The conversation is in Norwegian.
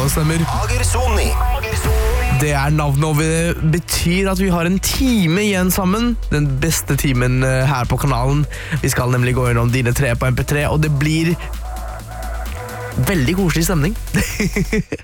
stemmer. Agersoni. Det navnet, og det betyr at vi har en time igjen sammen. Den beste timen her på kanalen. Vi skal nemlig gå gjennom dine 3 på MP3, og det blir veldig koselig stemning.